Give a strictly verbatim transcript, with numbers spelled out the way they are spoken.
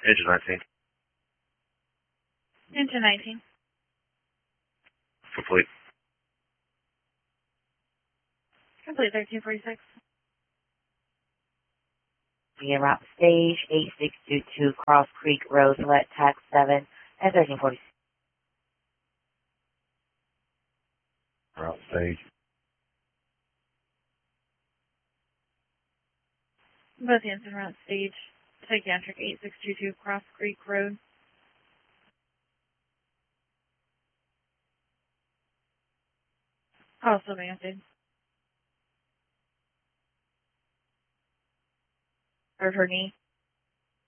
Engine nineteen. Engine nineteen. Complete. Complete thirteen forty-six. Begin route stage eight six two two Cross Creek Road, select tax seven and thirteen forty-six. Route stage. Both ends en route stage. Psychiatric eight six two two Cross Creek Road. Also answered. Or her knee.